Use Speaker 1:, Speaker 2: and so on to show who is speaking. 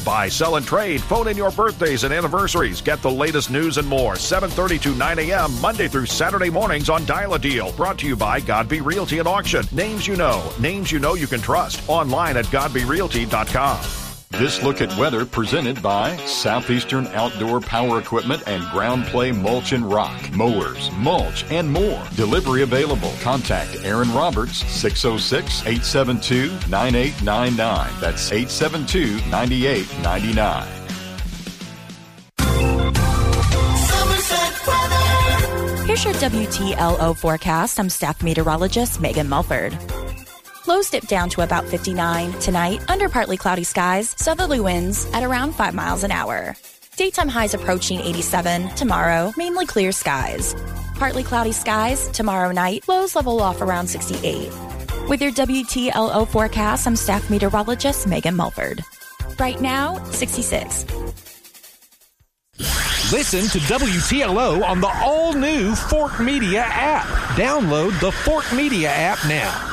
Speaker 1: Buy, sell, and trade. Phone in your birthdays and anniversaries. Get the latest news and more. 7:30 to 9 a.m. Monday through Saturday mornings on Dial-A-Deal. Brought to you by Godby Realty and Auction. Names you know you can trust. Online at godbyrealty.com.
Speaker 2: This look at weather presented by Southeastern Outdoor Power Equipment and Ground Play Mulch and Rock, Mowers, Mulch, and more. Delivery available. Contact Aaron Roberts, 606-872-9899. That's 872-9899.
Speaker 3: Here's your WTLO forecast. I'm staff meteorologist Megan Mulford. Lows dip down to about 59 tonight, under partly cloudy skies, southerly winds at around 5 miles an hour. Daytime highs approaching 87 tomorrow, mainly clear skies. Partly cloudy skies tomorrow night, lows level off around 68. With your WTLO forecast, I'm staff meteorologist Megan Mulford. Right now, 66.
Speaker 4: Listen to WTLO on the all-new Fort Media app. Download the Fort Media app now.